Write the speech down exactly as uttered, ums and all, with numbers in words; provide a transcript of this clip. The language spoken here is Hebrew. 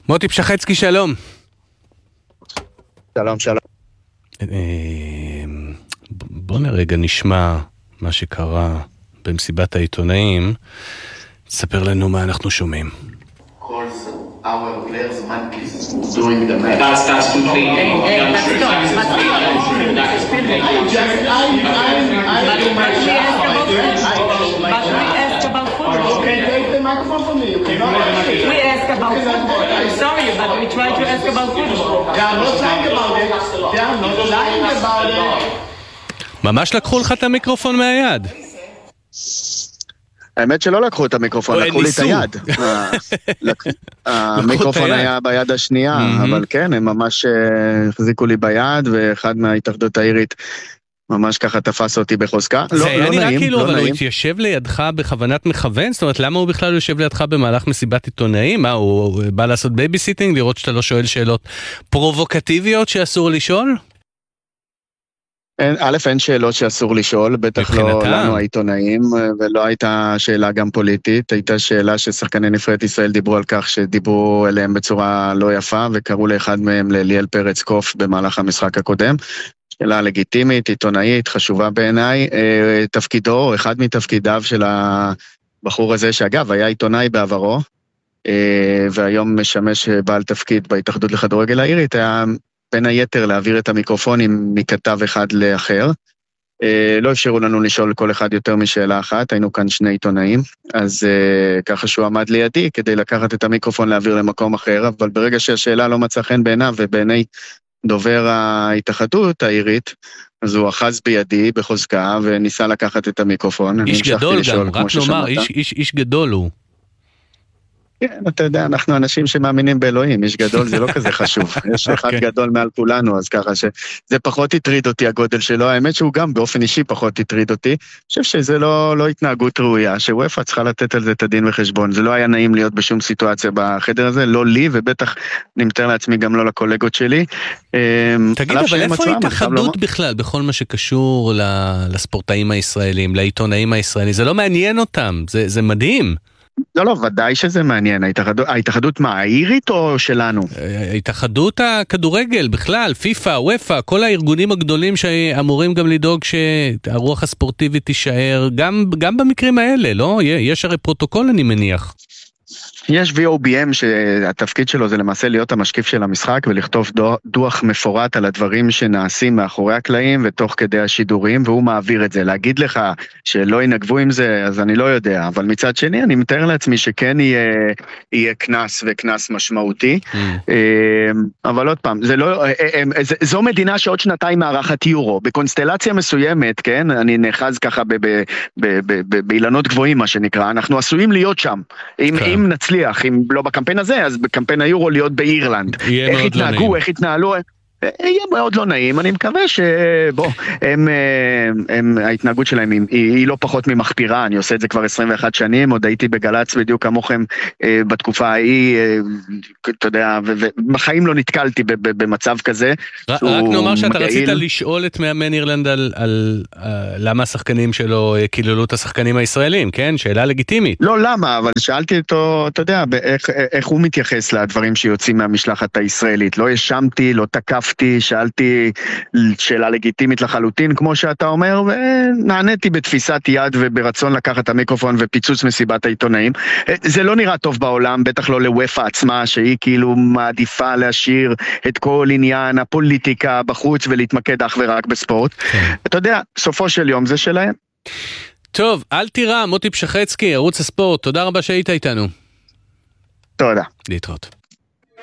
מוטי פשחצקי, שלום. שלום, שלום. בוא נרגע נשמע מה שקרה במסיבת העיתונאים. תספר לנו מה אנחנו שומעים. Our players monthly doing the match. That's that's completely untrue. That is completely untrue. That is completely untrue. But we ask about football. You can take the microphone from me. You cannot. We ask about football. I'm sorry, but we try to ask about football. They are not lying about it. They are not lying about it. ממש לקחו לך את המיקרופון מהיד. האמת שלא לקחו את המיקרופון, לקחו לי את היד. המיקרופון היה ביד השנייה, אבל כן, הם ממש החזיקו לי ביד, ואחד מההתאחדות האירית ממש ככה תפס אותי בחוזקה. זה היה נראה כאילו, אבל הוא התיישב לידך בכוונת מכוון? זאת אומרת, למה הוא בכלל יושב לידך במהלך מסיבת עיתונאים? מה, הוא בא לעשות בייביסיטינג, לראות שאתה לא שואל שאלות פרובוקטיביות שאסור לשאול? א', אין שאלות שאסור לשאול, בטח לא לנו העיתונאים, ולא הייתה שאלה גם פוליטית, הייתה שאלה ששחקני נבחרת ישראל דיברו על כך שדיברו אליהם בצורה לא יפה, וקראו לאחד מהם לליאל פרץ קוף במהלך המשחק הקודם. שאלה לגיטימית, עיתונאית, חשובה בעיניי, תפקידו, אחד מתפקידיו של הבחור הזה, שאגב, היה עיתונאי בעברו, והיום משמש בעל תפקיד בהתאחדות לכדורגל האירית, היה בין היתר להעביר את המיקרופונים מכתב אחד לאחר. לא אפשרו לנו לשאול כל אחד יותר משאלה אחת, היינו כאן שני עיתונאים, אז ככה שהוא עמד לידי כדי לקחת את המיקרופון להעביר למקום אחר, אבל ברגע שהשאלה לא מצא חן בעיניו ובעיני דובר ההתאחדות האירית, אז הוא אחז בידי בחוזקה וניסה לקחת את המיקרופון. איש גדול גם, רק נאמר, איש, איש, איש גדול הוא. כן, אתה יודע, אנחנו אנשים שמאמינים באלוהים, איש גדול זה לא כזה חשוב, יש אחד גדול מעל כולנו, אז ככה שזה פחות הטריד אותי הגודל שלו, האמת שהוא גם באופן אישי פחות הטריד אותי, אני חושב שזה לא, לא התנהגות ראויה, שוואפה צריכה לתת על זה את הדין וחשבון, זה לא היה נעים להיות בשום סיטואציה בחדר הזה, לא לי, ובטח נמתר לעצמי גם לא לקולגות שלי. תגיד, אבל איפה ההתאחדות בכלל, בכל מה שקשור לספורטאים הישראלים, לעיתונאים הישראלים, זה לא מעניין אותם, זה, זה מדהים. לא, לא, ודאי שזה מעניין. ההתאחדות, ההתאחדות מה, האירית או שלנו? ההתאחדות הכדורגל בכלל, פיפה, וופא, כל הארגונים הגדולים שאמורים גם לדאוג שהרוח הספורטיבית תישאר, גם, גם במקרים האלה, לא? יש הרי פרוטוקול, אני מניח. יש וי או בי אם שהתפקיד שלו זה למעשה להיות המשקיף של המשחק ולכתוב דוח מפורט על הדברים שנעשים מאחורי הקלעים ותוך כדי השידורים, והוא מעביר את זה. להגיד לך שלא ינגבו עם זה, אז אני לא יודע, אבל מצד שני אני מתאר לעצמי שכן יהיה, יהיה כנס וכנס משמעותי, mm. אבל עוד פעם, זה לא, זו מדינה שעוד שנתיים מערכת יורו, בקונסטלציה מסוימת, כן, אני נחז ככה באילנות גבוהים מה שנקרא, אנחנו עשויים להיות שם, אם, כן. אם נצליח, אם לא בקמפיין הזה, אז בקמפיין היורו להיות באירלנד. איך התנהגו, לא איך התנהלו, יהיה מאוד לא נעים, אני מקווה שבוא, הם, הם, ההתנהגות שלהם היא, היא לא פחות ממחפירה, אני עושה את זה כבר עשרים ואחת שנים, עוד הייתי בגלץ בדיוק כמוכם בתקופה ההיא, אתה יודע, ובחיים לא נתקלתי במצב כזה. רק נאמר שאתה רצית לשאול את מאמן אירלנד על, על, על למה השחקנים שלו קיללו את השחקנים הישראלים, כן? שאלה לגיטימית. לא למה, אבל שאלתי אותו, אתה יודע, איך, איך הוא מתייחס לדברים שיוצאים מהמשלחת הישראלית, לא ישמתי, לא תקפתי, שאלתי שאלה לגיטימית לחלוטין, כמו שאתה אומר, ונעניתי בתפיסת יד וברצון לקחת את המיקרופון ופיצוץ מסיבת העיתונאים. זה לא נראה טוב בעולם, בטח לא לוופא עצמה, שהיא כאילו מעדיפה להשאיר את כל עניין הפוליטיקה בחוץ ולהתמקד אך ורק בספורט. אתה יודע, סופו של יום זה שלהם. טוב, אל תירא, מוטי פשחצקי, ערוץ הספורט, תודה רבה שהיית איתנו. תודה. להתראות.